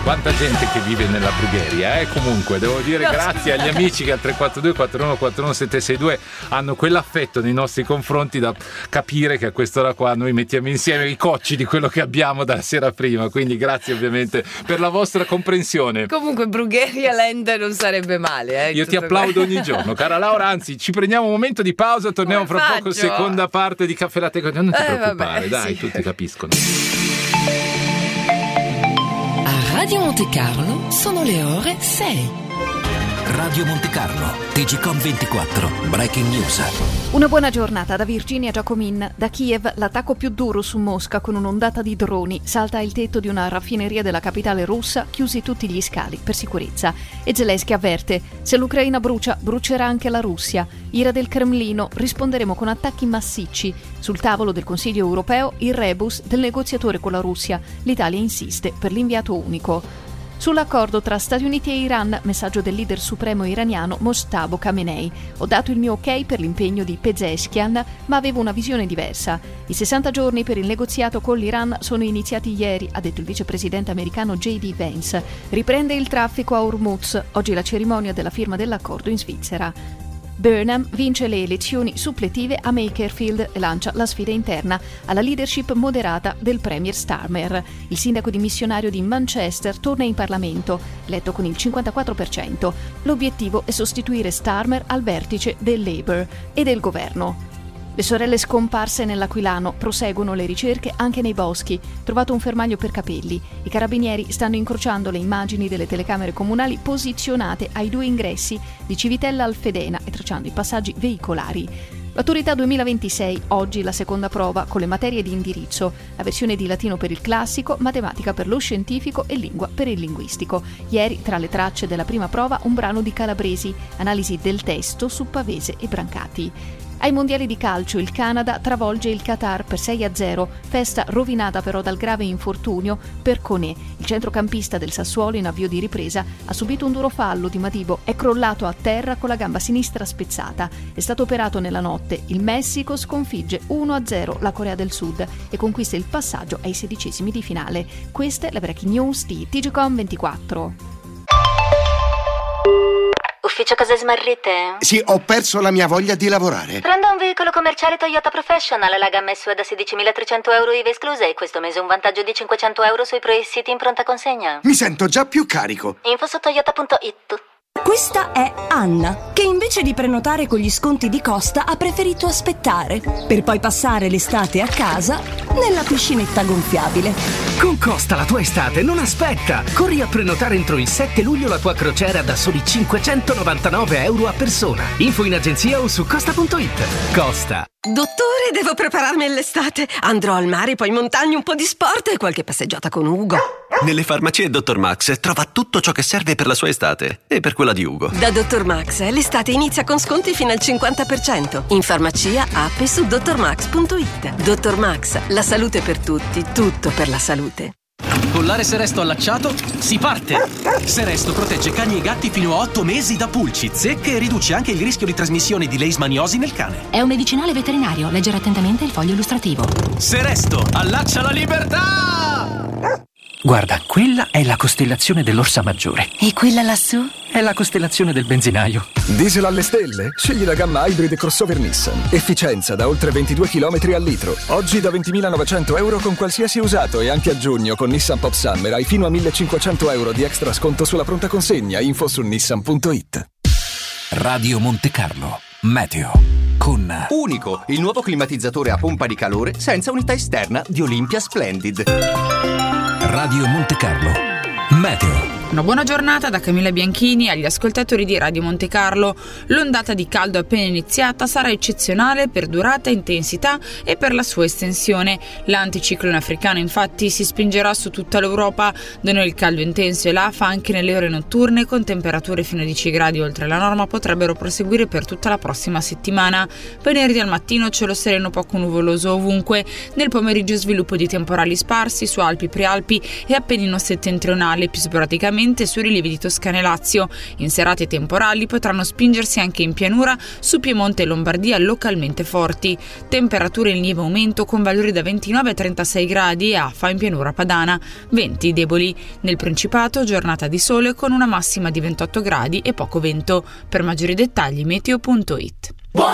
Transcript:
Quanta gente che vive nella Brugheria, Comunque devo dire grazie agli amici che al 342 41 41 762 hanno quell'affetto nei nostri confronti da capire che a quest'ora qua noi mettiamo insieme i cocci di quello che abbiamo dalla sera prima, quindi grazie ovviamente per la vostra comprensione. Comunque Brugheria Land non sarebbe male. Io ti applaudo ogni giorno, cara Laura, anzi ci prendiamo un momento di pausa, torniamo fra poco, seconda parte di Caffè Latte. Non ti preoccupare, dai, sì. Tutti capiscono. A Radio Monte Carlo sono le ore 6. Radio Monte Carlo, TGcom 24, Breaking News. Una buona giornata da Virginia Giacomin. Da Kiev l'attacco più duro su Mosca con un'ondata di droni. Salta il tetto di una raffineria della capitale russa, chiusi tutti gli scali per sicurezza. E Zelensky avverte: se l'Ucraina brucia, brucerà anche la Russia. Ira del Cremlino: risponderemo con attacchi massicci. Sul tavolo del Consiglio europeo il rebus del negoziatore con la Russia. L'Italia insiste per l'inviato unico. Sull'accordo tra Stati Uniti e Iran, messaggio del leader supremo iraniano Mojtaba Khamenei. Ho dato il mio ok per l'impegno di Pezeshkian, ma avevo una visione diversa. I 60 giorni per il negoziato con l'Iran sono iniziati ieri, ha detto il vicepresidente americano J.D. Vance. Riprende il traffico a Hormuz, oggi la cerimonia della firma dell'accordo in Svizzera. Burnham vince le elezioni suppletive a Makerfield e lancia la sfida interna alla leadership moderata del premier Starmer. Il sindaco dimissionario di Manchester torna in Parlamento, eletto con il 54%. L'obiettivo è sostituire Starmer al vertice del Labour e del governo. Le sorelle scomparse nell'Aquilano proseguono le ricerche anche nei boschi. Trovato un fermaglio per capelli. I carabinieri stanno incrociando le immagini delle telecamere comunali posizionate ai 2 ingressi di Civitella Alfedena e tracciando i passaggi veicolari. Maturità 2026, oggi la seconda prova con le materie di indirizzo, la versione di latino per il classico, matematica per lo scientifico e lingua per il linguistico. Ieri, tra le tracce della prima prova, un brano di Calabresi, analisi del testo su Pavese e Brancati. Ai mondiali di calcio il Canada travolge il Qatar per 6-0, festa rovinata però dal grave infortunio per Koné. Il centrocampista del Sassuolo in avvio di ripresa ha subito un duro fallo di Madibo, è crollato a terra con la gamba sinistra spezzata. È stato operato nella notte. Il Messico sconfigge 1-0 la Corea del Sud e conquista il passaggio ai 16esimi di finale. Queste le breaking news di TGcom 24. Ufficio cose smarrite? Sì, ho perso la mia voglia di lavorare. Prendo un veicolo commerciale Toyota Professional, la gamma SUV da 16.300 euro IVA esclusa e questo mese un vantaggio di 500 euro sui pre-siti in pronta consegna. Mi sento già più carico. Info su toyota.it. Questa è Anna, che invece di prenotare con gli sconti di Costa ha preferito aspettare, per poi passare l'estate a casa nella piscinetta gonfiabile. Con Costa la tua estate non aspetta! Corri a prenotare entro il 7 luglio la tua crociera da soli 599 euro a persona. Info in agenzia o su costa.it. Costa. Dottore, devo prepararmi all'estate. Andrò al mare, poi in montagna, un po' di sport e qualche passeggiata con Ugo. Nelle farmacie Dr. Max trova tutto ciò che serve per la sua estate e per quella di Ugo. Da Dr. Max l'estate inizia con sconti fino al 50%. In farmacia, app e su drmax.it. Dr. Max, la salute per tutti, tutto per la salute. Collare Seresto allacciato, si parte! Seresto protegge cani e gatti fino a 8 mesi da pulci, zecche e riduce anche il rischio di trasmissione di leishmaniosi nel cane. È un medicinale veterinario, leggere attentamente il foglio illustrativo. Seresto, allaccia la libertà! Guarda, quella è la costellazione dell'Orsa Maggiore. E quella lassù? È la costellazione del benzinaio. Diesel alle stelle? Scegli la gamma hybrid crossover Nissan. Efficienza da oltre 22 km al litro. Oggi da 20.900 euro con qualsiasi usato e anche a giugno con Nissan Pop Summer hai fino a 1.500 euro di extra sconto sulla pronta consegna. Info su nissan.it. Radio Monte Carlo. Meteo. Con Unico, il nuovo climatizzatore a pompa di calore senza unità esterna di Olympia Splendid. Radio Monte Carlo. Meteo. Una buona giornata da Camilla Bianchini agli ascoltatori di Radio Monte Carlo. L'ondata di caldo appena iniziata sarà eccezionale per durata, intensità e per la sua estensione. L'anticiclone africano infatti si spingerà su tutta l'Europa. Da noi il caldo intenso e l'afa anche nelle ore notturne con temperature fino a 10 gradi oltre la norma potrebbero proseguire per tutta la prossima settimana. Venerdì al mattino cielo sereno poco nuvoloso ovunque. Nel pomeriggio sviluppo di temporali sparsi su Alpi, Prealpi e Appennino settentrionale, più sporadicamente esclusivamente sui rilievi di Toscana e Lazio. In serate temporali potranno spingersi anche in pianura, su Piemonte e Lombardia localmente forti. Temperature in lieve aumento con valori da 29 a 36 gradi e afa in pianura padana, venti deboli. Nel Principato giornata di sole con una massima di 28 gradi e poco vento. Per maggiori dettagli meteo.it.